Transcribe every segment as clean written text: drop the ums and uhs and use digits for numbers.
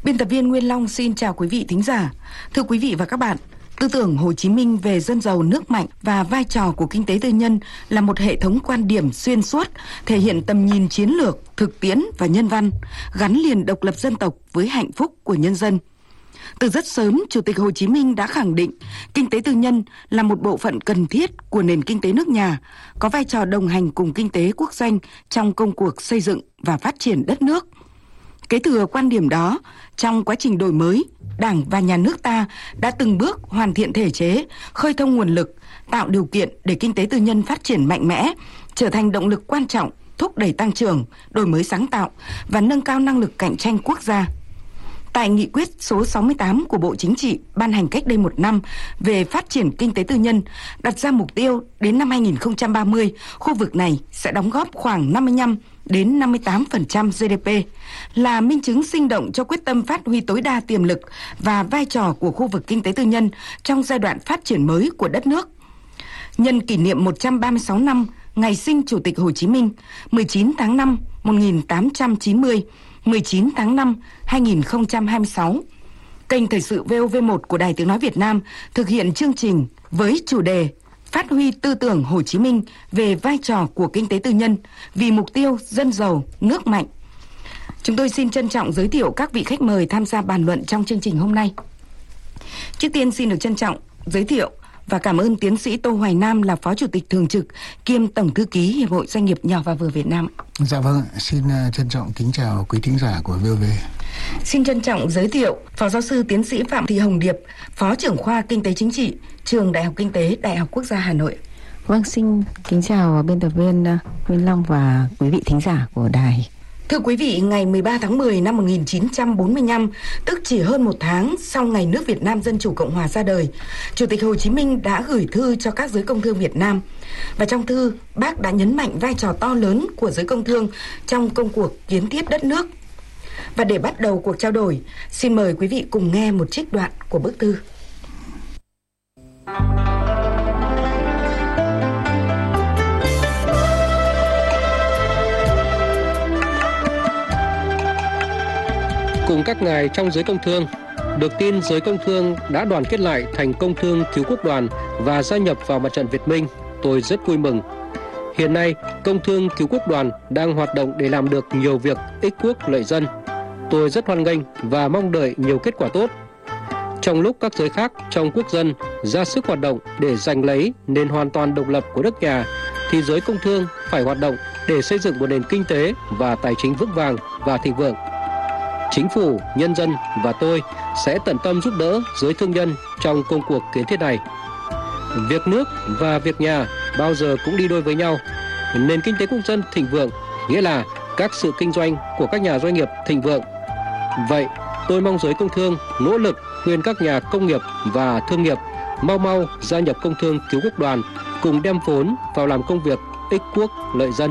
Biên tập viên Nguyên Long xin chào quý vị thính giả. Thưa quý vị và các bạn, tư tưởng Hồ Chí Minh về dân giàu nước mạnh và vai trò của kinh tế tư nhân là một hệ thống quan điểm xuyên suốt, thể hiện tầm nhìn chiến lược, thực tiễn và nhân văn, gắn liền độc lập dân tộc với hạnh phúc của nhân dân. Từ rất sớm, Chủ tịch Hồ Chí Minh đã khẳng định kinh tế tư nhân là một bộ phận cần thiết của nền kinh tế nước nhà, có vai trò đồng hành cùng kinh tế quốc doanh trong công cuộc xây dựng và phát triển đất nước. Kế thừa quan điểm đó, trong quá trình đổi mới, Đảng và Nhà nước ta đã từng bước hoàn thiện thể chế, khơi thông nguồn lực, tạo điều kiện để kinh tế tư nhân phát triển mạnh mẽ, trở thành động lực quan trọng, thúc đẩy tăng trưởng, đổi mới sáng tạo và nâng cao năng lực cạnh tranh quốc gia. Tại nghị quyết số 68 của Bộ Chính trị ban hành cách đây một năm về phát triển kinh tế tư nhân, đặt ra mục tiêu đến năm 2030, khu vực này sẽ đóng góp khoảng 55 đến 58% GDP, là minh chứng sinh động cho quyết tâm phát huy tối đa tiềm lực và vai trò của khu vực kinh tế tư nhân trong giai đoạn phát triển mới của đất nước. Nhân kỷ niệm 136 năm ngày sinh Chủ tịch Hồ Chí Minh, 19 tháng 5 1890, 19 tháng 5 2026, kênh Thời sự VOV1 của Đài Tiếng nói Việt Nam thực hiện chương trình với chủ đề Phát huy tư tưởng Hồ Chí Minh về vai trò của kinh tế tư nhân vì mục tiêu dân giàu, nước mạnh. Chúng tôi xin trân trọng giới thiệu các vị khách mời tham gia bàn luận trong chương trình hôm nay. Trước tiên xin được trân trọng giới thiệu và cảm ơn tiến sĩ Tô Hoài Nam là Phó Chủ tịch Thường trực kiêm Tổng Thư ký Hiệp hội Doanh nghiệp nhỏ và vừa Việt Nam. Dạ vâng, xin trân trọng kính chào quý thính giả của VOV. Xin trân trọng giới thiệu Phó Giáo sư Tiến sĩ Phạm Thị Hồng Điệp, Phó trưởng khoa Kinh tế Chính trị, Trường Đại học Kinh tế, Đại học Quốc gia Hà Nội. Vâng, xin kính chào biên tập viên Nguyên Long và quý vị thính giả của đài. Thưa quý vị, ngày 13 tháng 10 năm 1945, tức chỉ hơn một tháng sau ngày nước Việt Nam Dân Chủ Cộng Hòa ra đời, Chủ tịch Hồ Chí Minh đã gửi thư cho các giới công thương Việt Nam. Và trong thư, bác đã nhấn mạnh vai trò to lớn của giới công thương trong công cuộc kiến thiết đất nước. Và để bắt đầu cuộc trao đổi, xin mời quý vị cùng nghe một trích đoạn của bức thư. Cùng các ngài trong giới công thương, được tin giới công thương đã đoàn kết lại thành Công thương Cứu quốc đoàn và gia nhập vào Mặt trận Việt Minh, tôi rất vui mừng. Hiện nay, Công thương Cứu quốc đoàn đang hoạt động để làm được nhiều việc ích quốc lợi dân. Tôi rất hoan nghênh và mong đợi nhiều kết quả tốt. Trong lúc các giới khác trong quốc dân ra sức hoạt động để giành lấy nền hoàn toàn độc lập của nước nhà, thì giới công thương phải hoạt động để xây dựng một nền kinh tế và tài chính vững vàng và thịnh vượng. Chính phủ, nhân dân và tôi sẽ tận tâm giúp đỡ giới thương nhân trong công cuộc kiến thiết này. Việc nước và việc nhà bao giờ cũng đi đôi với nhau. Nền kinh tế quốc dân thịnh vượng nghĩa là các sự kinh doanh của các nhà doanh nghiệp thịnh vượng. Vậy, tôi mong giới công thương nỗ lực khuyên các nhà công nghiệp và thương nghiệp mau gia nhập Công thương Cứu quốc đoàn, cùng đem vốn vào làm công việc ích quốc lợi dân.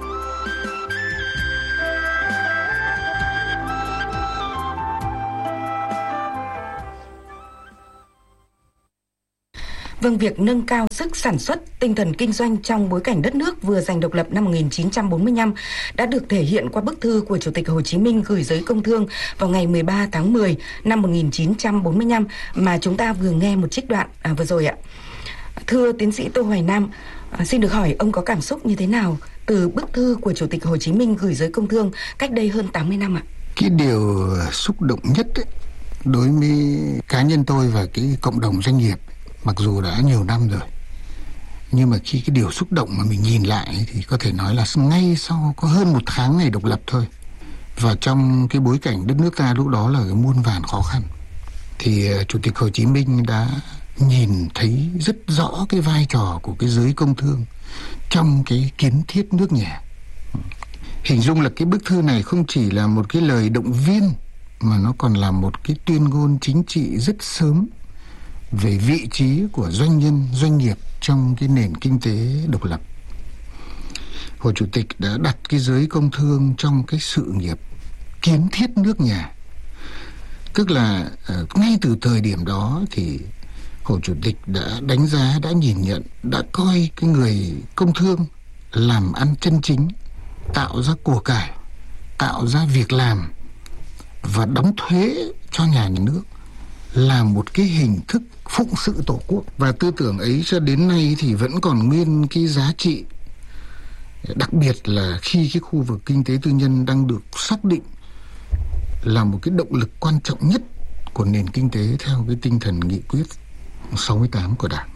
Vâng, việc nâng cao sức sản xuất, tinh thần kinh doanh trong bối cảnh đất nước vừa giành độc lập năm 1945 đã được thể hiện qua bức thư của Chủ tịch Hồ Chí Minh gửi giới công thương vào ngày 13 tháng 10 năm 1945 mà chúng ta vừa nghe một trích đoạn vừa rồi ạ. Thưa tiến sĩ Tô Hoài Nam, xin được hỏi ông có cảm xúc như thế nào từ bức thư của Chủ tịch Hồ Chí Minh gửi giới công thương cách đây hơn 80 năm ạ? Cái điều xúc động nhất ấy, đối với cá nhân tôi và cái cộng đồng doanh nghiệp, mặc dù đã nhiều năm rồi, nhưng mà khi cái điều xúc động mà mình nhìn lại thì có thể nói là ngay sau có hơn một tháng ngày độc lập thôi, và trong cái bối cảnh đất nước ta lúc đó là muôn vàn khó khăn, thì Chủ tịch Hồ Chí Minh đã nhìn thấy rất rõ cái vai trò của cái giới công thương trong cái kiến thiết nước nhà. Hình dung là cái bức thư này không chỉ là một cái lời động viên, mà nó còn là một cái tuyên ngôn chính trị rất sớm về vị trí của doanh nhân, doanh nghiệp trong cái nền kinh tế độc lập. Hồ Chủ tịch đã đặt cái giới công thương trong cái sự nghiệp kiến thiết nước nhà. Tức là ngay từ thời điểm đó thì Hồ Chủ tịch đã đánh giá, đã nhìn nhận, đã coi cái người công thương làm ăn chân chính, tạo ra của cải, tạo ra việc làm và đóng thuế cho nhà nước là một cái hình thức phụng sự Tổ quốc. Và tư tưởng ấy cho đến nay thì vẫn còn nguyên cái giá trị, đặc biệt là khi cái khu vực kinh tế tư nhân đang được xác định là một cái động lực quan trọng nhất của nền kinh tế theo cái tinh thần nghị quyết 68 của Đảng.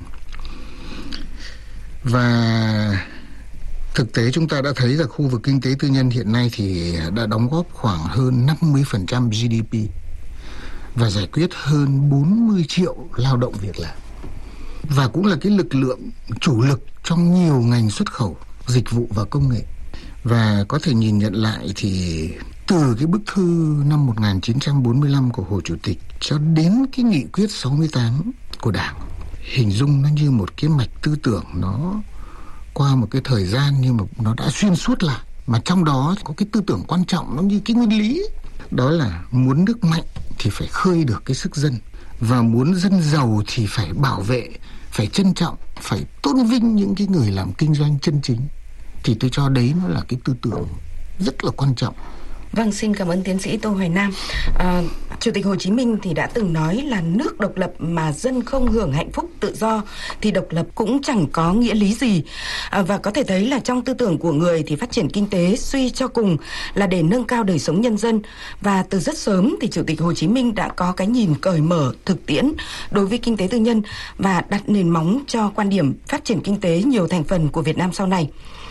Và thực tế chúng ta đã thấy là khu vực kinh tế tư nhân hiện nay thì đã đóng góp khoảng hơn 50% GDP và giải quyết hơn 40 triệu lao động việc làm. Và cũng là cái lực lượng chủ lực trong nhiều ngành xuất khẩu, dịch vụ và công nghệ. Và có thể nhìn nhận lại thì từ cái bức thư năm 1945 của Hồ Chủ tịch cho đến cái nghị quyết 68 của Đảng, hình dung nó như một cái mạch tư tưởng, nó qua một cái thời gian nhưng mà nó đã xuyên suốt lại. Mà trong đó có cái tư tưởng quan trọng, nó như cái nguyên lý, đó là muốn nước mạnh thì phải khơi được cái sức dân, và muốn dân giàu thì phải bảo vệ, phải trân trọng, phải tôn vinh những cái người làm kinh doanh chân chính. Thì tôi cho đấy nó là cái tư tưởng rất là quan trọng. Vâng, xin cảm ơn tiến sĩ Tô Hoài Nam. Chủ tịch Hồ Chí Minh thì đã từng nói là nước độc lập mà dân không hưởng hạnh phúc tự do thì độc lập cũng chẳng có nghĩa lý gì. Và có thể thấy là trong tư tưởng của người thì phát triển kinh tế suy cho cùng là để nâng cao đời sống nhân dân. Và từ rất sớm thì Chủ tịch Hồ Chí Minh đã có cái nhìn cởi mở, thực tiễn đối với kinh tế tư nhân và đặt nền móng cho quan điểm phát triển kinh tế nhiều thành phần của Việt Nam sau này.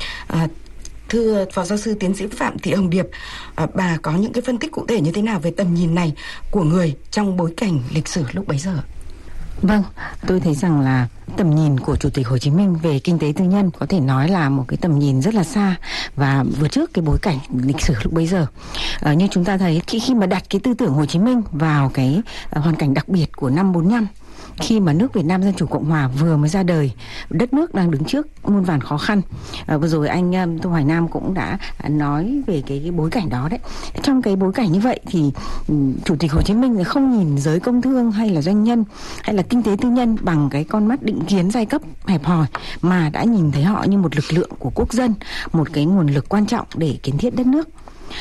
Thưa Phó Giáo sư Tiến sĩ Phạm Thị Hồng Điệp, bà có những cái phân tích cụ thể như thế nào về tầm nhìn này của người trong bối cảnh lịch sử lúc bấy giờ? Vâng, tôi thấy rằng là tầm nhìn của Chủ tịch Hồ Chí Minh về kinh tế tư nhân có thể nói là một cái tầm nhìn rất là xa và vượt trước cái bối cảnh lịch sử lúc bấy giờ. Như chúng ta thấy khi mà đặt cái tư tưởng Hồ Chí Minh vào cái hoàn cảnh đặc biệt của năm 45, khi mà nước Việt Nam Dân Chủ Cộng Hòa vừa mới ra đời, đất nước đang đứng trước muôn vàn khó khăn. Vừa rồi anh Tô Hoài Nam cũng đã nói về cái bối cảnh đó đấy. Trong cái bối cảnh như vậy thì Chủ tịch Hồ Chí Minh không nhìn giới công thương hay là doanh nhân hay là kinh tế tư nhân bằng cái con mắt định kiến giai cấp hẹp hòi, mà đã nhìn thấy họ như một lực lượng của quốc dân, một cái nguồn lực quan trọng để kiến thiết đất nước.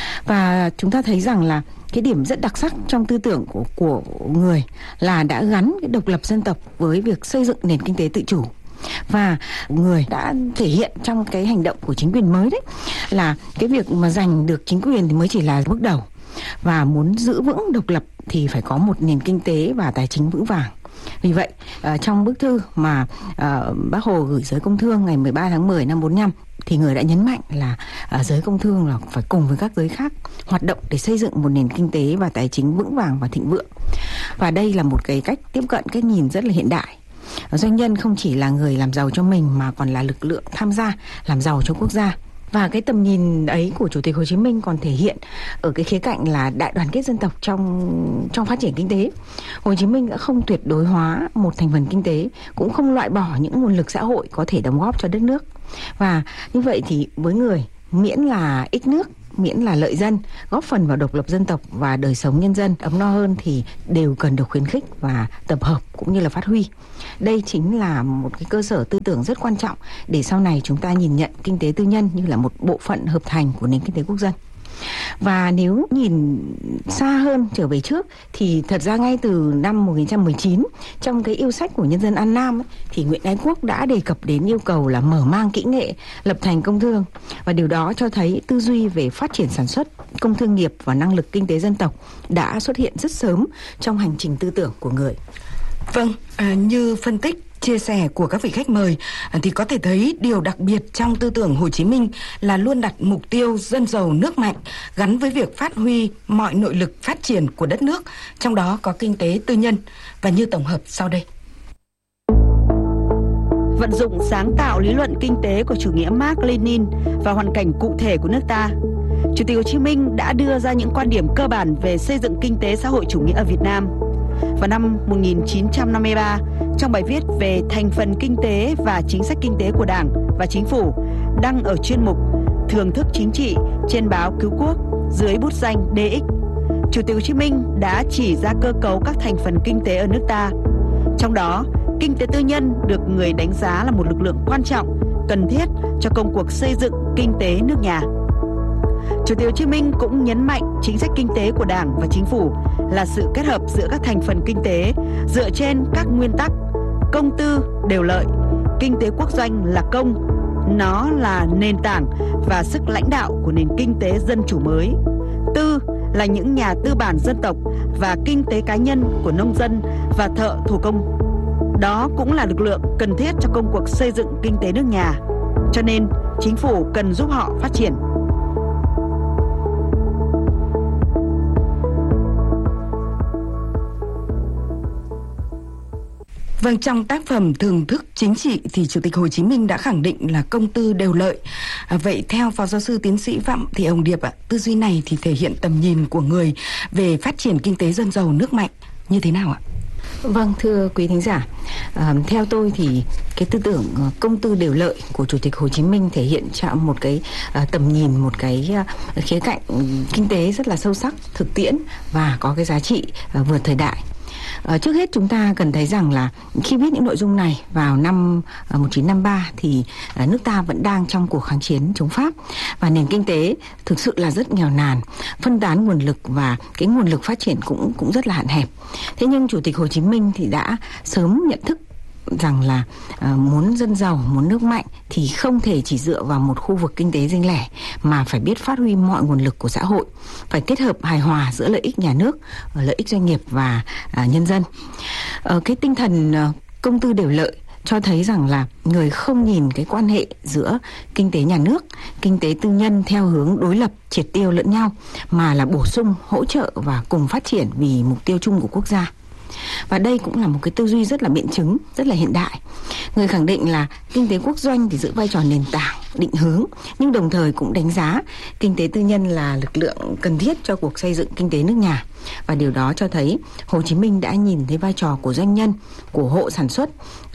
Và chúng ta thấy rằng là cái điểm rất đặc sắc trong tư tưởng của người là đã gắn cái độc lập dân tộc với việc xây dựng nền kinh tế tự chủ. Và người đã thể hiện trong cái hành động của chính quyền mới đấy là cái việc mà giành được chính quyền thì mới chỉ là bước đầu, và muốn giữ vững độc lập thì phải có một nền kinh tế và tài chính vững vàng. Vì vậy, trong bức thư mà Bác Hồ gửi giới công thương ngày 13 tháng 10 năm 45 thì người đã nhấn mạnh là giới công thương là phải cùng với các giới khác hoạt động để xây dựng một nền kinh tế và tài chính vững vàng và thịnh vượng. Và đây là một cái cách tiếp cận, cách nhìn rất là hiện đại. Doanh nhân không chỉ là người làm giàu cho mình mà còn là lực lượng tham gia làm giàu cho quốc gia. Và cái tầm nhìn ấy của Chủ tịch Hồ Chí Minh còn thể hiện ở cái khía cạnh là đại đoàn kết dân tộc trong phát triển kinh tế. Hồ Chí Minh đã không tuyệt đối hóa một thành phần kinh tế, cũng không loại bỏ những nguồn lực xã hội có thể đóng góp cho đất nước. Và như vậy thì với người, miễn là ích nước, miễn là lợi dân, góp phần vào độc lập dân tộc và đời sống nhân dân ấm no hơn thì đều cần được khuyến khích và tập hợp cũng như là phát huy. Đây chính là một cái cơ sở tư tưởng rất quan trọng để sau này chúng ta nhìn nhận kinh tế tư nhân như là một bộ phận hợp thành của nền kinh tế quốc dân. Và nếu nhìn xa hơn trở về trước thì thật ra ngay từ năm 1919, trong cái yêu sách của Nhân dân An Nam ấy, thì Nguyễn Ái Quốc đã đề cập đến yêu cầu là mở mang kỹ nghệ, lập thành công thương. Và điều đó cho thấy tư duy về phát triển sản xuất, công thương nghiệp và năng lực kinh tế dân tộc đã xuất hiện rất sớm trong hành trình tư tưởng của người. Vâng, như phân tích chia sẻ của các vị khách mời thì có thể thấy điều đặc biệt trong tư tưởng Hồ Chí Minh là luôn đặt mục tiêu dân giàu nước mạnh gắn với việc phát huy mọi nội lực phát triển của đất nước, trong đó có kinh tế tư nhân. Và như tổng hợp sau đây. Vận dụng sáng tạo lý luận kinh tế của chủ nghĩa Mác Lênin vào hoàn cảnh cụ thể của nước ta, Chủ tịch Hồ Chí Minh đã đưa ra những quan điểm cơ bản về xây dựng kinh tế xã hội chủ nghĩa ở Việt Nam. Vào năm 1953, trong bài viết về thành phần kinh tế và chính sách kinh tế của Đảng và Chính phủ đăng ở chuyên mục Thưởng thức chính trị trên báo Cứu Quốc dưới bút danh DX, Chủ tịch Hồ Chí Minh đã chỉ ra cơ cấu các thành phần kinh tế ở nước ta. Trong đó, kinh tế tư nhân được người đánh giá là một lực lượng quan trọng, cần thiết cho công cuộc xây dựng kinh tế nước nhà. Chủ tịch Hồ Chí Minh cũng nhấn mạnh chính sách kinh tế của Đảng và Chính phủ là sự kết hợp giữa các thành phần kinh tế dựa trên các nguyên tắc công tư đều lợi, kinh tế quốc doanh là công, nó là nền tảng và sức lãnh đạo của nền kinh tế dân chủ mới. Tư là những nhà tư bản dân tộc và kinh tế cá nhân của nông dân và thợ thủ công. Đó cũng là lực lượng cần thiết cho công cuộc xây dựng kinh tế nước nhà. Cho nên, chính phủ cần giúp họ phát triển. Vâng, trong tác phẩm Thưởng thức chính trị thì Chủ tịch Hồ Chí Minh đã khẳng định là công tư đều lợi. Vậy theo Phó Giáo sư Tiến sĩ Phạm Thị Hồng Điệp, tư duy này thì thể hiện tầm nhìn của người về phát triển kinh tế dân giàu nước mạnh như thế nào ạ? Vâng, thưa quý thính giả, theo tôi thì cái tư tưởng công tư đều lợi của Chủ tịch Hồ Chí Minh thể hiện trong một cái tầm nhìn, một cái khía cạnh kinh tế rất là sâu sắc, thực tiễn và có cái giá trị vượt thời đại. Trước hết chúng ta cần thấy rằng là khi viết những nội dung này vào năm 1953 thì nước ta vẫn đang trong cuộc kháng chiến chống Pháp và nền kinh tế thực sự là rất nghèo nàn, phân tán nguồn lực và cái nguồn lực phát triển cũng rất là hạn hẹp. Thế nhưng Chủ tịch Hồ Chí Minh thì đã sớm nhận thức rằng là muốn dân giàu, muốn nước mạnh thì không thể chỉ dựa vào một khu vực kinh tế riêng lẻ mà phải biết phát huy mọi nguồn lực của xã hội, phải kết hợp hài hòa giữa lợi ích nhà nước, lợi ích doanh nghiệp và nhân dân. Cái tinh thần công tư đều lợi cho thấy rằng là người không nhìn cái quan hệ giữa kinh tế nhà nước, kinh tế tư nhân theo hướng đối lập, triệt tiêu lẫn nhau, mà là bổ sung, hỗ trợ và cùng phát triển vì mục tiêu chung của quốc gia. Và đây cũng là một cái tư duy rất là biện chứng, rất là hiện đại. Người khẳng định là kinh tế quốc doanh thì giữ vai trò nền tảng, định hướng, nhưng đồng thời cũng đánh giá kinh tế tư nhân là lực lượng cần thiết cho cuộc xây dựng kinh tế nước nhà. Và điều đó cho thấy Hồ Chí Minh đã nhìn thấy vai trò của doanh nhân, của hộ sản xuất,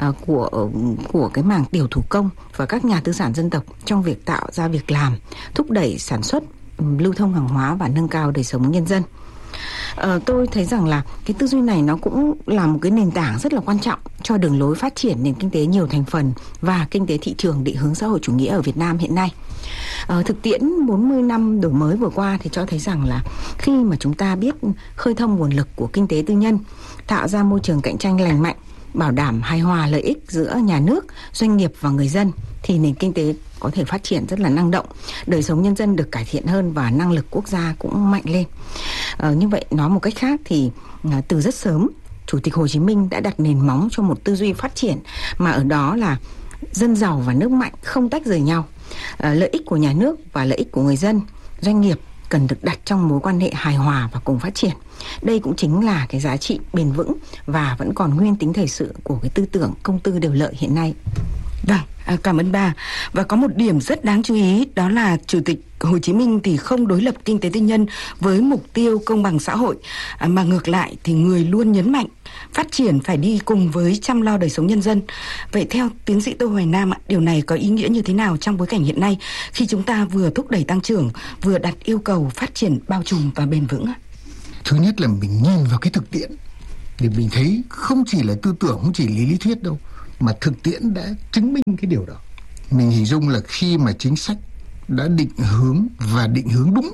của cái mảng tiểu thủ công và các nhà tư sản dân tộc trong việc tạo ra việc làm, thúc đẩy sản xuất, lưu thông hàng hóa và nâng cao đời sống nhân dân. Tôi thấy rằng là cái tư duy này nó cũng là một cái nền tảng rất là quan trọng cho đường lối phát triển nền kinh tế nhiều thành phần và kinh tế thị trường định hướng xã hội chủ nghĩa ở Việt Nam hiện nay. Thực tiễn 40 năm đổi mới vừa qua thì cho thấy rằng là khi mà chúng ta biết khơi thông nguồn lực của kinh tế tư nhân, tạo ra môi trường cạnh tranh lành mạnh, bảo đảm hài hòa lợi ích giữa nhà nước, doanh nghiệp và người dân thì nền kinh tế có thể phát triển rất là năng động, đời sống nhân dân được cải thiện hơn và năng lực quốc gia cũng mạnh lên. Như vậy nói một cách khác thì từ rất sớm Chủ tịch Hồ Chí Minh đã đặt nền móng cho một tư duy phát triển mà ở đó là dân giàu và nước mạnh không tách rời nhau. Lợi ích của nhà nước và lợi ích của người dân, doanh nghiệp cần được đặt trong mối quan hệ hài hòa và cùng phát triển. Đây cũng chính là cái giá trị bền vững và vẫn còn nguyên tính thời sự của cái tư tưởng công tư đều lợi hiện nay. Vâng, cảm ơn bà. Và có một điểm rất đáng chú ý, đó là Chủ tịch Hồ Chí Minh thì không đối lập kinh tế tư nhân với mục tiêu công bằng xã hội, mà ngược lại thì người luôn nhấn mạnh phát triển phải đi cùng với chăm lo đời sống nhân dân. Vậy theo tiến sĩ Tô Hoài Nam, điều này có ý nghĩa như thế nào trong bối cảnh hiện nay khi chúng ta vừa thúc đẩy tăng trưởng, vừa đặt yêu cầu phát triển bao trùm và bền vững? Thứ nhất là mình nhìn vào cái thực tiễn để mình thấy không chỉ là tư tưởng, không chỉ lý thuyết đâu, mà thực tiễn đã chứng minh cái điều đó. Mình hình dung là khi mà chính sách đã định hướng đúng,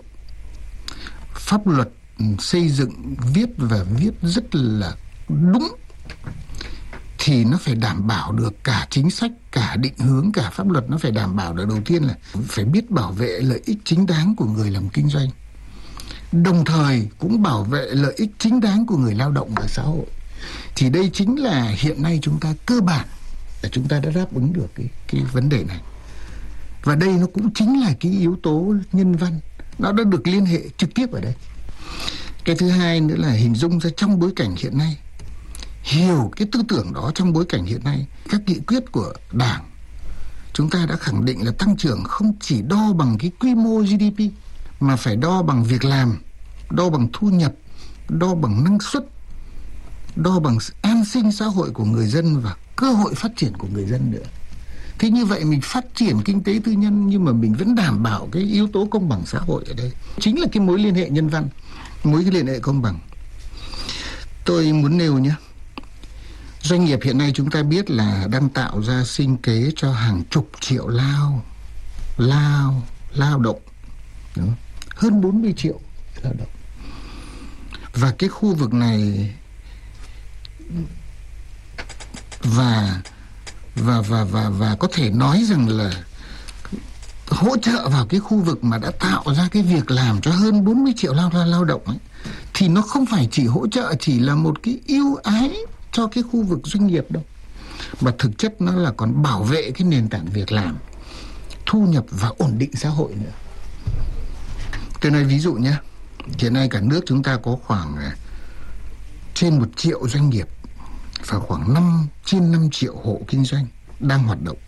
pháp luật xây dựng viết rất là đúng, thì nó phải đảm bảo được cả chính sách, cả định hướng, cả pháp luật. Nó phải đảm bảo được đầu tiên là phải biết bảo vệ lợi ích chính đáng của người làm kinh doanh, đồng thời cũng bảo vệ lợi ích chính đáng của người lao động và xã hội. Thì đây chính là hiện nay chúng ta cơ bản là chúng ta đã đáp ứng được cái vấn đề này. Và đây nó cũng chính là cái yếu tố nhân văn, nó đã được liên hệ trực tiếp ở đây. Cái thứ hai nữa là hình dung ra trong bối cảnh hiện nay, hiểu cái tư tưởng đó trong bối cảnh hiện nay. Các nghị quyết của Đảng chúng ta đã khẳng định là tăng trưởng không chỉ đo bằng cái quy mô GDP mà phải đo bằng việc làm, đo bằng thu nhập, đo bằng năng suất, đo bằng an sinh xã hội của người dân và cơ hội phát triển của người dân nữa. Thế như vậy mình phát triển kinh tế tư nhân nhưng mà mình vẫn đảm bảo cái yếu tố công bằng xã hội ở đây. Chính là cái mối liên hệ nhân văn, mối cái liên hệ công bằng. Tôi muốn nêu nhé, doanh nghiệp hiện nay chúng ta biết là đang tạo ra sinh kế cho hàng chục triệu lao động. Đúng không? hơn 40 triệu lao động. Và cái khu vực này và có thể nói rằng là hỗ trợ vào cái khu vực mà đã tạo ra cái việc làm cho hơn 40 triệu lao động ấy, thì nó không phải chỉ hỗ trợ, chỉ là một cái ưu ái cho cái khu vực doanh nghiệp đâu, mà thực chất nó là còn bảo vệ cái nền tảng việc làm, thu nhập và ổn định xã hội nữa. Tôi nói ví dụ nhé, hiện nay cả nước chúng ta có khoảng trên 1 triệu doanh nghiệp và khoảng trên 5 triệu hộ kinh doanh đang hoạt động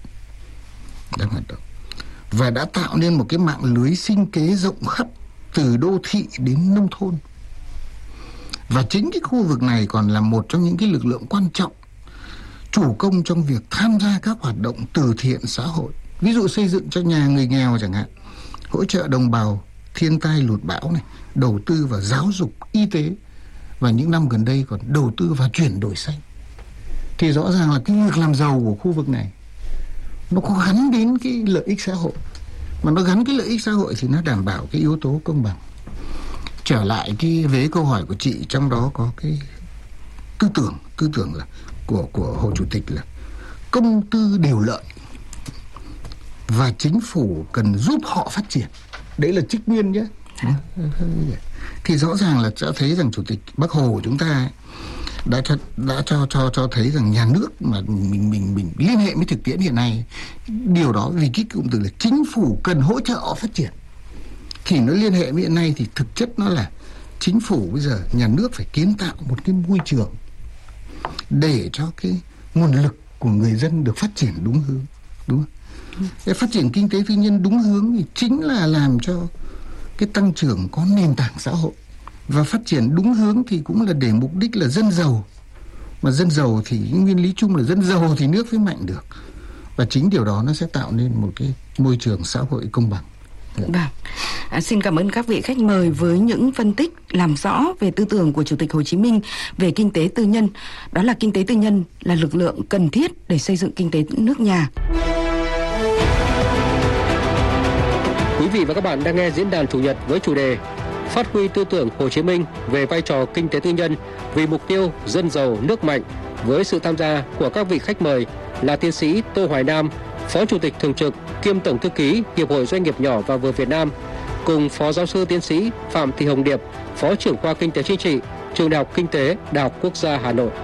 và đã tạo nên một cái mạng lưới sinh kế rộng khắp từ đô thị đến nông thôn. Và chính cái khu vực này còn là một trong những cái lực lượng quan trọng, chủ công trong việc tham gia các hoạt động từ thiện xã hội. Ví dụ xây dựng cho nhà người nghèo chẳng hạn, hỗ trợ đồng bào thiên tai lụt bão này, đầu tư vào giáo dục, y tế, và những năm gần đây còn đầu tư vào chuyển đổi xanh. Thì rõ ràng là cái việc làm giàu của khu vực này nó có gắn đến cái lợi ích xã hội, mà nó gắn cái lợi ích xã hội thì nó đảm bảo cái yếu tố công bằng. Trở lại cái vế câu hỏi của chị, trong đó có cái tư tưởng là của Hồ Chủ tịch là công tư đều lợi và chính phủ cần giúp họ phát triển. Đấy là trích nguyên nhé. Thì rõ ràng là cho thấy rằng Chủ tịch Bác Hồ của chúng ta ấy, đã cho thấy rằng nhà nước mà mình liên hệ với thực tiễn hiện nay, điều đó vì cái cụm từ là chính phủ cần hỗ trợ họ phát triển, thì nó liên hệ với hiện nay thì thực chất nó là chính phủ bây giờ, nhà nước phải kiến tạo một cái môi trường để cho cái nguồn lực của người dân được phát triển đúng hướng, đúng không? Để phát triển kinh tế tư nhân đúng hướng thì chính là làm cho cái tăng trưởng có nền tảng xã hội, và phát triển đúng hướng thì cũng là để mục đích là dân giàu, mà dân giàu thì nguyên lý chung là dân giàu thì nước mới mạnh được, và chính điều đó nó sẽ tạo nên một cái môi trường xã hội công bằng. Vâng, xin cảm ơn các vị khách mời với những phân tích làm rõ về tư tưởng của Chủ tịch Hồ Chí Minh về kinh tế tư nhân. Đó là kinh tế tư nhân là lực lượng cần thiết để xây dựng kinh tế nước nhà. Quý vị và các bạn đang nghe diễn đàn Chủ nhật với chủ đề Phát huy tư tưởng Hồ Chí Minh về vai trò kinh tế tư nhân vì mục tiêu dân giàu nước mạnh, với sự tham gia của các vị khách mời là tiến sĩ Tô Hoài Nam, Phó Chủ tịch Thường trực kiêm Tổng Thư ký Hiệp hội Doanh nghiệp nhỏ và vừa Việt Nam, cùng Phó Giáo sư Tiến sĩ Phạm Thị Hồng Điệp, Phó trưởng khoa Kinh tế Chính trị, Trường Đại học Kinh tế, Đại học Quốc gia Hà Nội.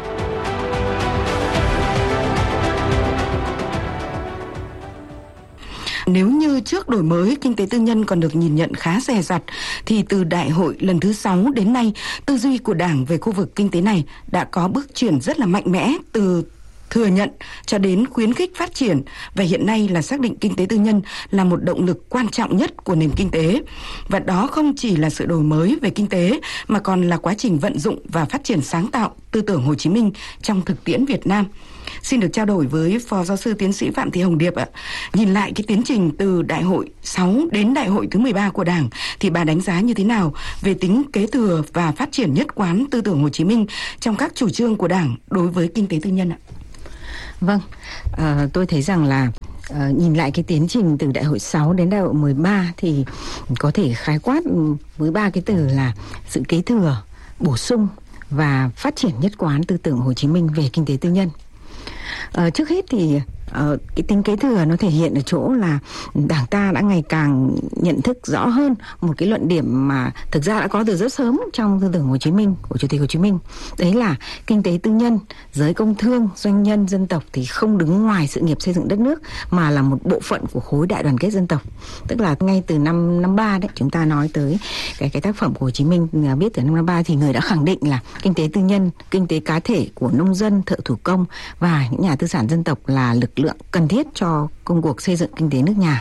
Nếu như trước đổi mới, kinh tế tư nhân còn được nhìn nhận khá dè dặt, thì từ đại hội lần thứ 6 đến nay, tư duy của Đảng về khu vực kinh tế này đã có bước chuyển rất là mạnh mẽ, từ thừa nhận cho đến khuyến khích phát triển, và hiện nay là xác định kinh tế tư nhân là một động lực quan trọng nhất của nền kinh tế. Và đó không chỉ là sự đổi mới về kinh tế, mà còn là quá trình vận dụng và phát triển sáng tạo tư tưởng Hồ Chí Minh trong thực tiễn Việt Nam. Xin được trao đổi với Phó Giáo sư Tiến sĩ Phạm Thị Hồng Điệp ạ. Nhìn lại cái tiến trình từ đại hội 6 đến đại hội thứ 13 của Đảng, thì bà đánh giá như thế nào về tính kế thừa và phát triển nhất quán tư tưởng Hồ Chí Minh trong các chủ trương của Đảng đối với kinh tế tư nhân ạ? Vâng, tôi thấy rằng là nhìn lại cái tiến trình từ đại hội 6 đến đại hội 13 thì có thể khái quát với 3 cái từ là sự kế thừa, bổ sung và phát triển nhất quán tư tưởng Hồ Chí Minh về kinh tế tư nhân. Trước hết thì cái tính kế thừa nó thể hiện ở chỗ là Đảng ta đã ngày càng nhận thức rõ hơn một cái luận điểm mà thực ra đã có từ rất sớm trong tư tưởng Hồ Chí Minh của Chủ tịch Hồ Chí Minh. Đấy là kinh tế tư nhân, giới công thương, doanh nhân, dân tộc thì không đứng ngoài sự nghiệp xây dựng đất nước, mà là một bộ phận của khối đại đoàn kết dân tộc. Tức là ngay từ năm 53 đấy, chúng ta nói tới cái tác phẩm của Hồ Chí Minh viết từ năm 53, thì người đã khẳng định là kinh tế tư nhân, kinh tế cá thể của nông dân, thợ thủ công và những nhà tư sản dân tộc là lực lượng cần thiết cho công cuộc xây dựng kinh tế nước nhà,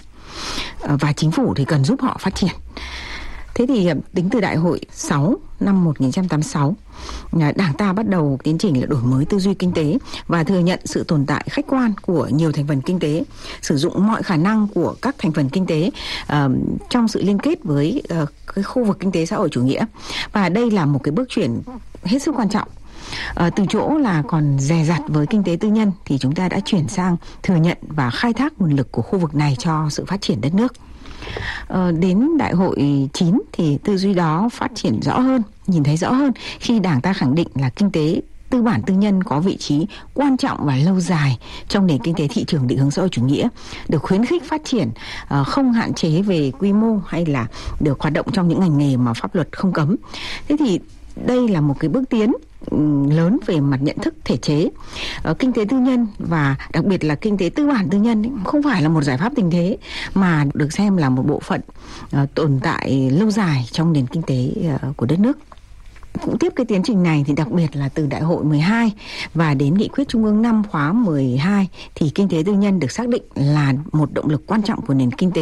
và chính phủ thì cần giúp họ phát triển. Thế thì tính từ đại hội 6 năm 1986, Đảng ta bắt đầu tiến trình là đổi mới tư duy kinh tế và thừa nhận sự tồn tại khách quan của nhiều thành phần kinh tế, sử dụng mọi khả năng của các thành phần kinh tế trong sự liên kết với cái khu vực kinh tế xã hội chủ nghĩa. Và đây là một cái bước chuyển hết sức quan trọng. Từ chỗ là còn dè dặt với kinh tế tư nhân thì chúng ta đã chuyển sang thừa nhận và khai thác nguồn lực của khu vực này cho sự phát triển đất nước. Đến đại hội 9 thì tư duy đó phát triển rõ hơn, nhìn thấy rõ hơn khi Đảng ta khẳng định là kinh tế tư bản tư nhân có vị trí quan trọng và lâu dài trong nền kinh tế thị trường định hướng xã hội chủ nghĩa, được khuyến khích phát triển, không hạn chế về quy mô hay là được hoạt động trong những ngành nghề mà pháp luật không cấm. Thế thì đây là một cái bước tiến lớn về mặt nhận thức thể chế. Kinh tế tư nhân và đặc biệt là kinh tế tư bản tư nhân không phải là một giải pháp tình thế, mà được xem là một bộ phận tồn tại lâu dài trong nền kinh tế của đất nước. Cũng tiếp cái tiến trình này thì đặc biệt là từ đại hội 12 và đến nghị quyết Trung ương 5 khóa 12 thì kinh tế tư nhân được xác định là một động lực quan trọng của nền kinh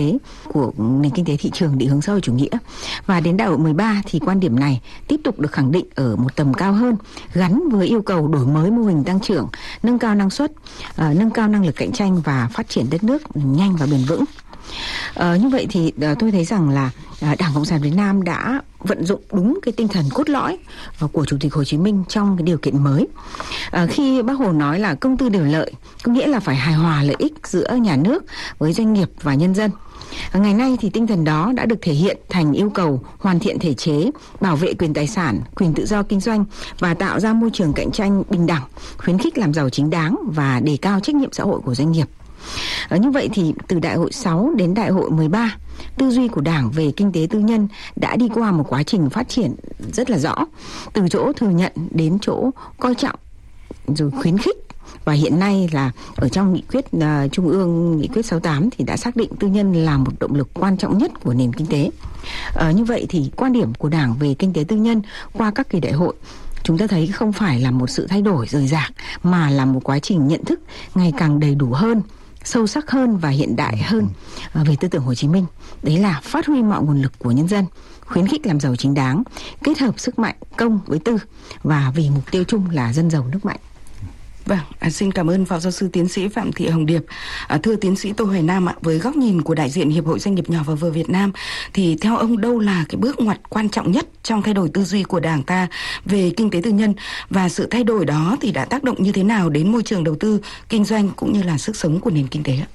tế thị trường định hướng xã hội chủ nghĩa. Và đến đại hội 13 thì quan điểm này tiếp tục được khẳng định ở một tầm cao hơn, gắn với yêu cầu đổi mới mô hình tăng trưởng, nâng cao năng suất, nâng cao năng lực cạnh tranh và phát triển đất nước nhanh và bền vững. Như vậy thì tôi thấy rằng là Đảng Cộng sản Việt Nam đã vận dụng đúng cái tinh thần cốt lõi của Chủ tịch Hồ Chí Minh trong cái điều kiện mới. Khi Bác Hồ nói là công tư đều lợi, có nghĩa là phải hài hòa lợi ích giữa nhà nước với doanh nghiệp và nhân dân. Ngày nay thì tinh thần đó đã được thể hiện thành yêu cầu hoàn thiện thể chế, bảo vệ quyền tài sản, quyền tự do kinh doanh và tạo ra môi trường cạnh tranh bình đẳng, khuyến khích làm giàu chính đáng và đề cao trách nhiệm xã hội của doanh nghiệp. Như vậy thì từ đại hội 6 đến đại hội 13, tư duy của Đảng về kinh tế tư nhân đã đi qua một quá trình phát triển rất là rõ, từ chỗ thừa nhận đến chỗ coi trọng rồi khuyến khích. Và hiện nay là ở trong nghị quyết Trung ương, nghị quyết 68 thì đã xác định tư nhân là một động lực quan trọng nhất của nền kinh tế. Như vậy thì quan điểm của Đảng về kinh tế tư nhân qua các kỳ đại hội, chúng ta thấy không phải là một sự thay đổi rời rạc, mà là một quá trình nhận thức ngày càng đầy đủ hơn, sâu sắc hơn và hiện đại hơn về tư tưởng Hồ Chí Minh. Đấy là phát huy mọi nguồn lực của nhân dân, khuyến khích làm giàu chính đáng, kết hợp sức mạnh công với tư và vì mục tiêu chung là dân giàu nước mạnh. Vâng, xin cảm ơn Phó Giáo sư Tiến sĩ Phạm Thị Hồng Điệp. Thưa Tiến sĩ Tô Hoài Nam ạ, với góc nhìn của đại diện Hiệp hội Doanh nghiệp nhỏ và vừa Việt Nam thì theo ông đâu là cái bước ngoặt quan trọng nhất trong thay đổi tư duy của Đảng ta về kinh tế tư nhân, và sự thay đổi đó thì đã tác động như thế nào đến môi trường đầu tư, kinh doanh cũng như là sức sống của nền kinh tế ạ?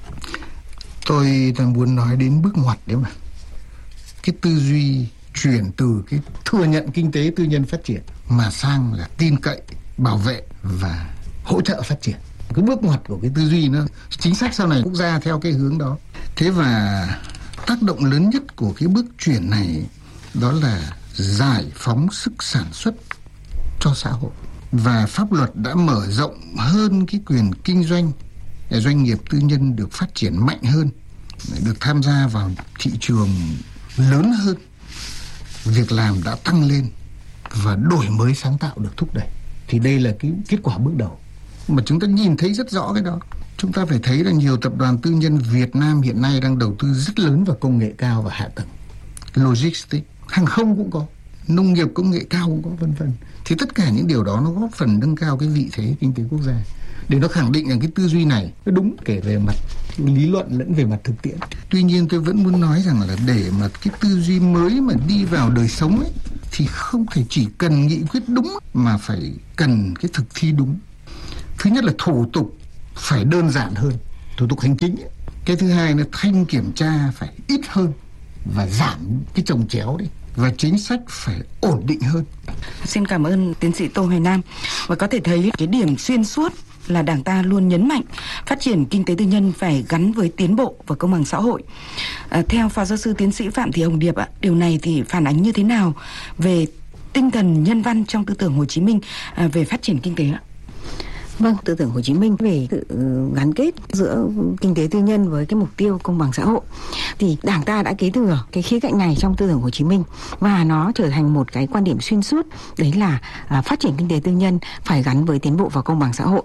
Tôi đang muốn nói đến bước ngoặt đấy mà. Cái tư duy chuyển từ cái thừa nhận kinh tế tư nhân phát triển mà sang là tin cậy, bảo vệ và hỗ trợ phát triển. Cái bước ngoặt của cái tư duy nó, chính sách sau này quốc gia theo cái hướng đó. Thế và tác động lớn nhất của cái bước chuyển này đó là giải phóng sức sản xuất cho xã hội. Và pháp luật đã mở rộng hơn cái quyền kinh doanh, doanh nghiệp tư nhân được phát triển mạnh hơn, được tham gia vào thị trường lớn hơn, việc làm đã tăng lên và đổi mới sáng tạo được thúc đẩy. Thì đây là cái kết quả bước đầu mà chúng ta nhìn thấy rất rõ cái đó. Chúng ta phải thấy là nhiều tập đoàn tư nhân Việt Nam hiện nay đang đầu tư rất lớn vào công nghệ cao và hạ tầng, logistics, hàng không cũng có, nông nghiệp công nghệ cao cũng có, vân vân. Thì tất cả những điều đó nó góp phần nâng cao cái vị thế kinh tế quốc gia, để nó khẳng định rằng cái tư duy này nó đúng kể về mặt lý luận lẫn về mặt thực tiễn. Tuy nhiên tôi vẫn muốn nói rằng là để mà cái tư duy mới mà đi vào đời sống ấy, thì không thể chỉ cần nghị quyết đúng mà phải cần cái thực thi đúng. Thứ nhất là thủ tục phải đơn giản hơn, thủ tục hành chính ấy. Cái thứ hai là thanh kiểm tra phải ít hơn và giảm cái chồng chéo đấy, và chính sách phải ổn định hơn. Xin cảm ơn tiến sĩ Tô Hoài Nam. Và có thể thấy cái điểm xuyên suốt là Đảng ta luôn nhấn mạnh phát triển kinh tế tư nhân phải gắn với tiến bộ và công bằng xã hội. Theo Phó Giáo sư Tiến sĩ Phạm Thị Hồng Điệp ạ, điều này thì phản ánh như thế nào về tinh thần nhân văn trong tư tưởng Hồ Chí Minh về phát triển kinh tế ạ? Vâng, tư tưởng Hồ Chí Minh về sự gắn kết giữa kinh tế tư nhân với cái mục tiêu công bằng xã hội thì Đảng ta đã kế thừa cái khía cạnh này trong tư tưởng Hồ Chí Minh, và nó trở thành một cái quan điểm xuyên suốt, đấy là phát triển kinh tế tư nhân phải gắn với tiến bộ và công bằng xã hội.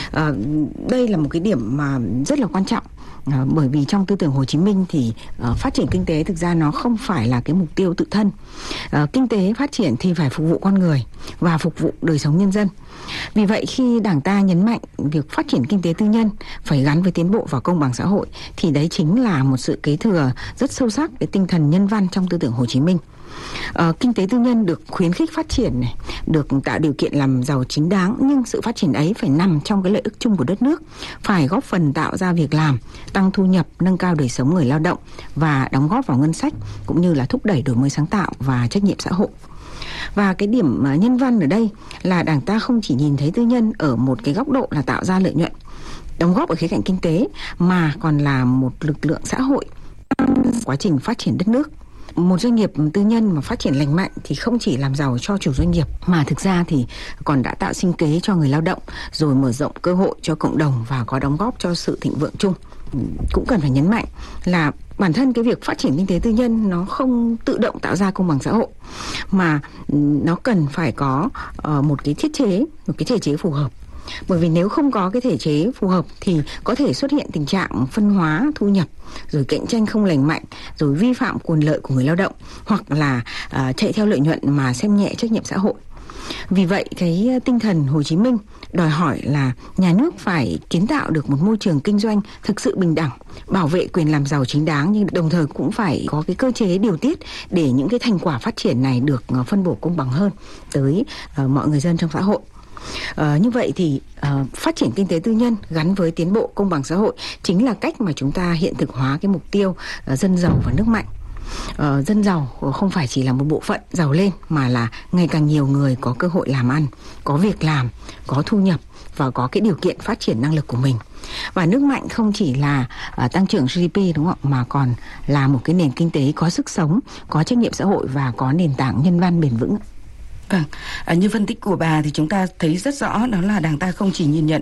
Đây là một cái điểm mà rất là quan trọng. Bởi vì trong tư tưởng Hồ Chí Minh thì phát triển kinh tế thực ra nó không phải là cái mục tiêu tự thân. Kinh tế phát triển thì phải phục vụ con người và phục vụ đời sống nhân dân. Vì vậy khi Đảng ta nhấn mạnh việc phát triển kinh tế tư nhân phải gắn với tiến bộ và công bằng xã hội thì đấy chính là một sự kế thừa rất sâu sắc cái tinh thần nhân văn trong tư tưởng Hồ Chí Minh. Kinh tế tư nhân được khuyến khích phát triển này, được tạo điều kiện làm giàu chính đáng, nhưng sự phát triển ấy phải nằm trong cái lợi ích chung của đất nước, phải góp phần tạo ra việc làm, tăng thu nhập, nâng cao đời sống người lao động và đóng góp vào ngân sách, cũng như là thúc đẩy đổi mới sáng tạo và trách nhiệm xã hội. Và cái điểm nhân văn ở đây là Đảng ta không chỉ nhìn thấy tư nhân ở một cái góc độ là tạo ra lợi nhuận, đóng góp ở khía cạnh kinh tế, mà còn là một lực lượng xã hội quá trình phát triển đất nước. Một doanh nghiệp tư nhân mà phát triển lành mạnh thì không chỉ làm giàu cho chủ doanh nghiệp, mà thực ra thì còn đã tạo sinh kế cho người lao động, rồi mở rộng cơ hội cho cộng đồng và có đóng góp cho sự thịnh vượng chung. Cũng cần phải nhấn mạnh là bản thân cái việc phát triển kinh tế tư nhân nó không tự động tạo ra công bằng xã hội, mà nó cần phải có một cái thể chế phù hợp. Bởi vì nếu không có cái thể chế phù hợp thì có thể xuất hiện tình trạng phân hóa thu nhập, rồi cạnh tranh không lành mạnh, rồi vi phạm quyền lợi của người lao động, hoặc là chạy theo lợi nhuận mà xem nhẹ trách nhiệm xã hội. Vì vậy cái tinh thần Hồ Chí Minh đòi hỏi là nhà nước phải kiến tạo được một môi trường kinh doanh thực sự bình đẳng, bảo vệ quyền làm giàu chính đáng, nhưng đồng thời cũng phải có cái cơ chế điều tiết để những cái thành quả phát triển này được phân bổ công bằng hơn tới mọi người dân trong xã hội. Như vậy thì phát triển kinh tế tư nhân gắn với tiến bộ công bằng xã hội chính là cách mà chúng ta hiện thực hóa cái mục tiêu dân giàu và nước mạnh. Dân giàu không phải chỉ là một bộ phận giàu lên, mà là ngày càng nhiều người có cơ hội làm ăn, có việc làm, có thu nhập và có cái điều kiện phát triển năng lực của mình. Và nước mạnh không chỉ là tăng trưởng GDP, đúng không ạ, mà còn là một cái nền kinh tế có sức sống, có trách nhiệm xã hội và có nền tảng nhân văn bền vững. Vâng, như phân tích của bà thì chúng ta thấy rất rõ đó là Đảng ta không chỉ nhìn nhận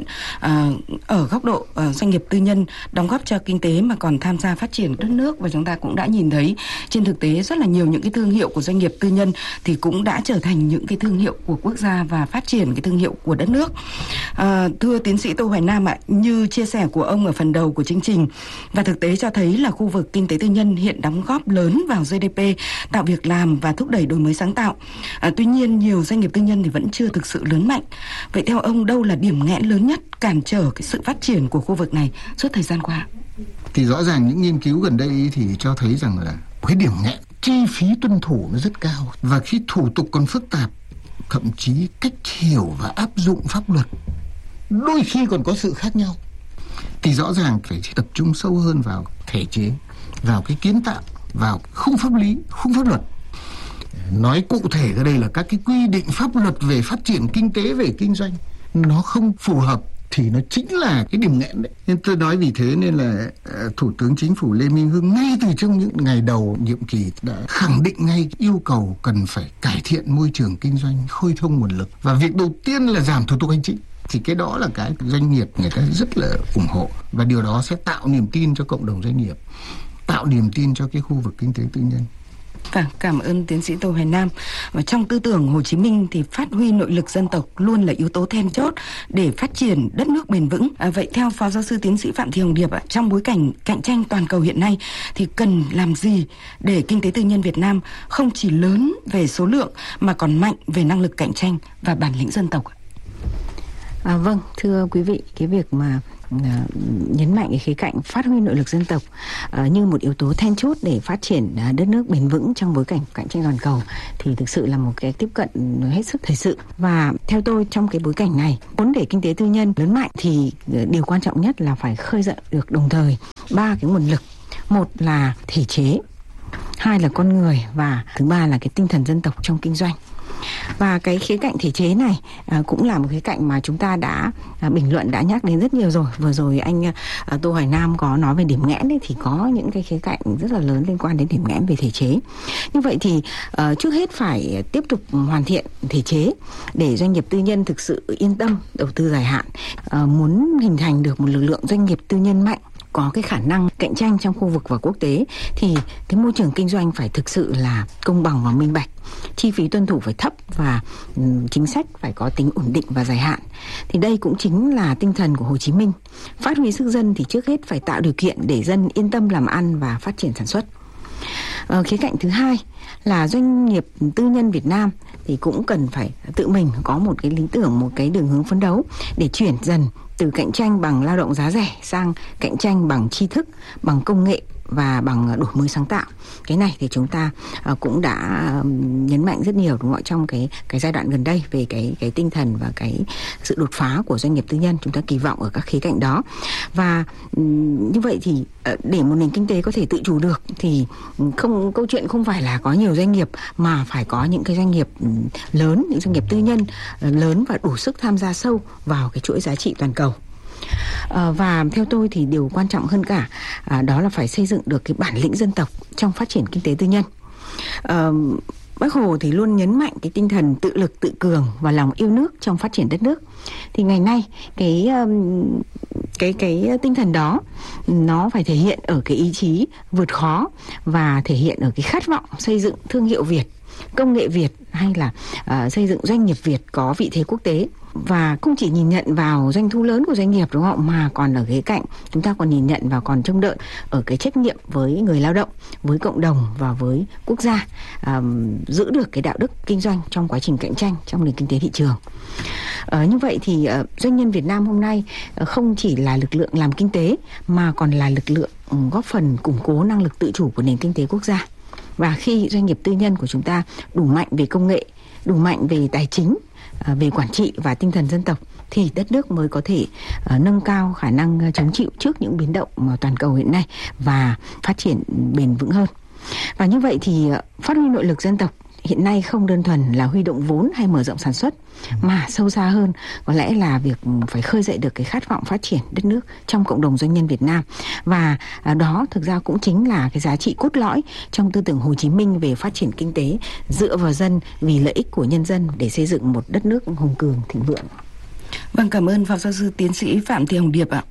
ở góc độ doanh nghiệp tư nhân đóng góp cho kinh tế, mà còn tham gia phát triển đất nước. Và chúng ta cũng đã nhìn thấy trên thực tế rất là nhiều những cái thương hiệu của doanh nghiệp tư nhân thì cũng đã trở thành những cái thương hiệu của quốc gia và phát triển cái thương hiệu của đất nước. Thưa tiến sĩ Tô Hoài Nam ạ, như chia sẻ của ông ở phần đầu của chương trình, và thực tế cho thấy là khu vực kinh tế tư nhân hiện đóng góp lớn vào GDP, tạo việc làm và thúc đẩy đổi mới sáng tạo. Tuy nhiên nhiều doanh nghiệp tư nhân thì vẫn chưa thực sự lớn mạnh. Vậy theo ông, đâu là điểm nghẽn lớn nhất cản trở cái sự phát triển của khu vực này suốt thời gian qua? Thì rõ ràng những nghiên cứu gần đây thì cho thấy rằng là cái điểm nghẽn chi phí tuân thủ nó rất cao, và khi thủ tục còn phức tạp, thậm chí cách hiểu và áp dụng pháp luật đôi khi còn có sự khác nhau, thì rõ ràng phải tập trung sâu hơn vào thể chế, vào cái kiến tạo, vào khung pháp lý, khung pháp luật. Nói cụ thể ở đây là các cái quy định pháp luật về phát triển kinh tế, về kinh doanh nó không phù hợp thì nó chính là cái điểm nghẽn đấy. Nên tôi nói vì thế nên là Thủ tướng Chính phủ Lê Minh Hưng ngay từ trong những ngày đầu nhiệm kỳ đã khẳng định ngay yêu cầu cần phải cải thiện môi trường kinh doanh, khơi thông nguồn lực, và việc đầu tiên là giảm thủ tục hành chính. Thì cái đó là cái doanh nghiệp người ta rất là ủng hộ, và điều đó sẽ tạo niềm tin cho cộng đồng doanh nghiệp, tạo niềm tin cho cái khu vực kinh tế tư nhân. Vâng, cảm ơn tiến sĩ Tô Hoài Nam. Và trong tư tưởng Hồ Chí Minh thì phát huy nội lực dân tộc luôn là yếu tố then chốt để phát triển đất nước bền vững. Vậy theo Phó Giáo sư Tiến sĩ Phạm Thị Hồng Điệp, trong bối cảnh cạnh tranh toàn cầu hiện nay thì cần làm gì để kinh tế tư nhân Việt Nam không chỉ lớn về số lượng mà còn mạnh về năng lực cạnh tranh và bản lĩnh dân tộc? Vâng, thưa quý vị, cái việc mà nhấn mạnh cái khía cạnh phát huy nội lực dân tộc như một yếu tố then chốt để phát triển đất nước bền vững trong bối cảnh cạnh tranh toàn cầu thì thực sự là một cái tiếp cận hết sức thời sự. Và theo tôi, trong cái bối cảnh này, muốn để kinh tế tư nhân lớn mạnh thì điều quan trọng nhất là phải khơi dậy được đồng thời 3 cái nguồn lực. Một là thể chế, 2 là con người, và thứ 3 là cái tinh thần dân tộc trong kinh doanh. Và cái khía cạnh thể chế này cũng là một khía cạnh mà chúng ta đã bình luận, đã nhắc đến rất nhiều rồi. Vừa rồi anh Tô Hoài Nam có nói về điểm nghẽn đấy, thì có những cái khía cạnh rất là lớn liên quan đến điểm nghẽn về thể chế. Như vậy thì trước hết phải tiếp tục hoàn thiện thể chế để doanh nghiệp tư nhân thực sự yên tâm đầu tư dài hạn. Muốn hình thành được một lực lượng doanh nghiệp tư nhân mạnh, có cái khả năng cạnh tranh trong khu vực và quốc tế, thì cái môi trường kinh doanh phải thực sự là công bằng và minh bạch, chi phí tuân thủ phải thấp, và chính sách phải có tính ổn định và dài hạn. Thì đây cũng chính là tinh thần của Hồ Chí Minh. Phát huy sức dân thì trước hết phải tạo điều kiện để dân yên tâm làm ăn và phát triển sản xuất. Khía cạnh thứ hai là doanh nghiệp tư nhân Việt Nam thì cũng cần phải tự mình có một cái lý tưởng, một cái đường hướng phấn đấu để chuyển dần từ cạnh tranh bằng lao động giá rẻ sang cạnh tranh bằng tri thức, bằng công nghệ và bằng đổi mới sáng tạo. Cái này thì chúng ta cũng đã nhấn mạnh rất nhiều, đúng không ạ, trong cái giai đoạn gần đây về cái tinh thần và cái sự đột phá của doanh nghiệp tư nhân. Chúng ta kỳ vọng ở các khía cạnh đó. Và như vậy thì để một nền kinh tế có thể tự chủ được thì câu chuyện không phải là có nhiều doanh nghiệp, mà phải có những cái doanh nghiệp lớn, những doanh nghiệp tư nhân lớn và đủ sức tham gia sâu vào cái chuỗi giá trị toàn cầu. Và theo tôi thì điều quan trọng hơn cả đó là phải xây dựng được cái bản lĩnh dân tộc trong phát triển kinh tế tư nhân. Bác Hồ thì luôn nhấn mạnh cái tinh thần tự lực tự cường và lòng yêu nước trong phát triển đất nước. Thì ngày nay cái tinh thần đó nó phải thể hiện ở cái ý chí vượt khó và thể hiện ở cái khát vọng xây dựng thương hiệu Việt, công nghệ Việt, hay là xây dựng doanh nghiệp Việt có vị thế quốc tế. Và không chỉ nhìn nhận vào doanh thu lớn của doanh nghiệp, đúng không, mà còn ở khía cạnh chúng ta còn nhìn nhận và còn trông đợi ở cái trách nhiệm với người lao động, với cộng đồng và với quốc gia, giữ được cái đạo đức kinh doanh trong quá trình cạnh tranh trong nền kinh tế thị trường. Như vậy thì doanh nhân Việt Nam hôm nay không chỉ là lực lượng làm kinh tế mà còn là lực lượng góp phần củng cố năng lực tự chủ của nền kinh tế quốc gia. Và khi doanh nghiệp tư nhân của chúng ta đủ mạnh về công nghệ, đủ mạnh về tài chính, về quản trị và tinh thần dân tộc, thì đất nước mới có thể nâng cao khả năng chống chịu trước những biến động toàn cầu hiện nay và phát triển bền vững hơn. Và như vậy thì phát huy nội lực dân tộc hiện nay không đơn thuần là huy động vốn hay mở rộng sản xuất, mà sâu xa hơn có lẽ là việc phải khơi dậy được cái khát vọng phát triển đất nước trong cộng đồng doanh nhân Việt Nam. Và đó thực ra cũng chính là cái giá trị cốt lõi trong tư tưởng Hồ Chí Minh về phát triển kinh tế dựa vào dân vì lợi ích của nhân dân để xây dựng một đất nước hùng cường thịnh vượng. Vâng, cảm ơn Phó Giáo sư Tiến sĩ Phạm Thị Hồng Điệp ạ.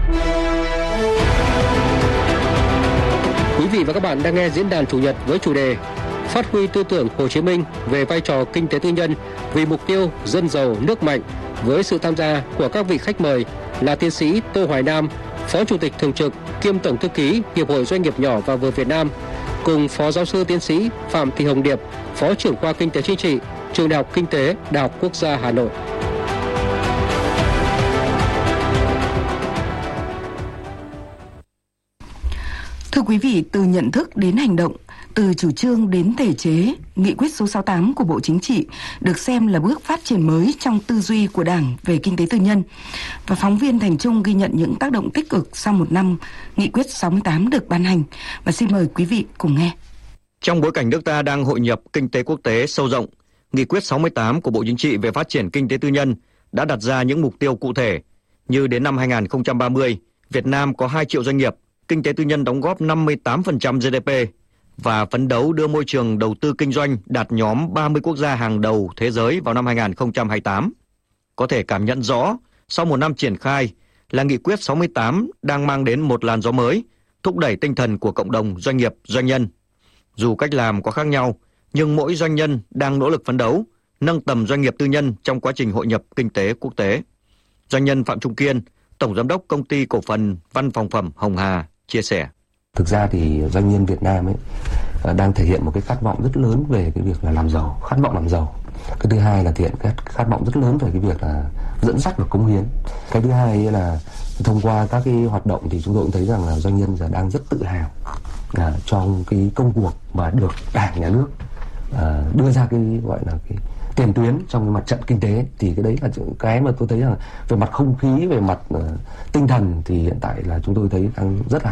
Quý vị và các bạn đang nghe diễn đàn Chủ nhật với chủ đề Phát huy tư tưởng Hồ Chí Minh về vai trò kinh tế tư nhân vì mục tiêu dân giàu nước mạnh, với sự tham gia của các vị khách mời là tiến sĩ Tô Hoài Nam, Phó Chủ tịch Thường trực kiêm Tổng thư ký Hiệp hội Doanh nghiệp nhỏ và vừa Việt Nam, cùng Phó Giáo sư Tiến sĩ Phạm Thị Hồng Điệp, Phó trưởng khoa Kinh tế Chính trị, Trường Đại học Kinh tế, Đại học Quốc gia Hà Nội. Thưa quý vị, từ nhận thức đến hành động, từ chủ trương đến thể chế, nghị quyết số 68 của Bộ Chính trị được xem là bước phát triển mới trong tư duy của Đảng về kinh tế tư nhân. Và phóng viên Thành Trung ghi nhận những tác động tích cực sau một năm nghị quyết 68 được ban hành. Và xin mời quý vị cùng nghe. Trong bối cảnh nước ta đang hội nhập kinh tế quốc tế sâu rộng, nghị quyết 68 của Bộ Chính trị về phát triển kinh tế tư nhân đã đặt ra những mục tiêu cụ thể như đến năm 2030, Việt Nam có 2 triệu doanh nghiệp, kinh tế tư nhân đóng góp 58% GDP và phấn đấu đưa môi trường đầu tư kinh doanh đạt nhóm 30 quốc gia hàng đầu thế giới vào năm 2028. Có thể cảm nhận rõ, sau một năm triển khai, là nghị quyết 68 đang mang đến một làn gió mới, thúc đẩy tinh thần của cộng đồng doanh nghiệp, doanh nhân. Dù cách làm có khác nhau, nhưng mỗi doanh nhân đang nỗ lực phấn đấu, nâng tầm doanh nghiệp tư nhân trong quá trình hội nhập kinh tế quốc tế. Doanh nhân Phạm Trung Kiên, Tổng Giám đốc Công ty Cổ phần Văn phòng phẩm Hồng Hà, chia sẻ. Thực ra thì doanh nhân Việt Nam đang thể hiện một cái khát vọng rất lớn về cái việc là làm giàu, khát vọng làm giàu. Cái thứ hai là thể hiện cái khát vọng rất lớn về cái việc là dẫn dắt và cống hiến. Cái thứ hai là thông qua các cái hoạt động thì chúng tôi cũng thấy rằng là doanh nhân đang rất tự hào trong cái công cuộc mà được Đảng, Nhà nước đưa ra cái gọi là cái tiền tuyến trong cái mặt trận kinh tế. Thì cái đấy là cái mà tôi thấy là về mặt không khí, về mặt tinh thần thì hiện tại là chúng tôi thấy đang rất là